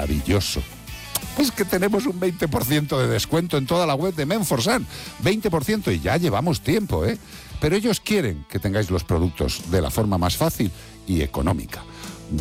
maravilloso. Es que tenemos un 20% de descuento en toda la web de Men4Sun. 20% y ya llevamos tiempo, ¿eh? Pero ellos quieren que tengáis los productos de la forma más fácil y económica.